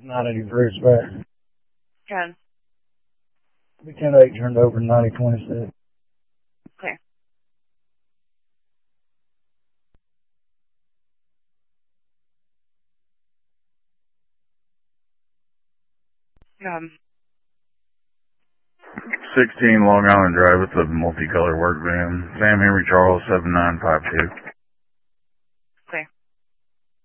90 Bruce back. 10. We 10-8 turned over 90-26. Okay. Um, 16 Long Island Drive with the multicolor work van. Sam Henry Charles 7952.